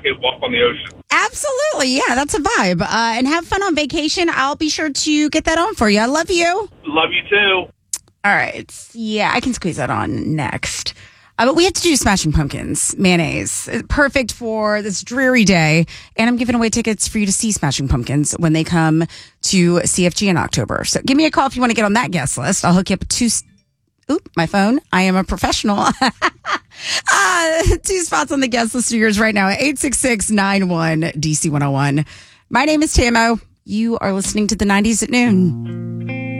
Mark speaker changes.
Speaker 1: jacket, walk on the ocean.
Speaker 2: Absolutely. Yeah, that's a vibe. And have fun on vacation. I'll be sure to get that on for you. I love you.
Speaker 1: Love you too.
Speaker 2: All right. Yeah, I can squeeze that on next. But we have to do Smashing Pumpkins mayonnaise. Perfect for this dreary day. And I'm giving away tickets for you to see Smashing Pumpkins when they come to CFG in October. So give me a call if you want to get on that guest list. I'll hook you up with my phone. I am a professional. 2 spots on the guest list of yours right now at 866-91-DC101. My name is Tamo. You are listening to the 90s at noon.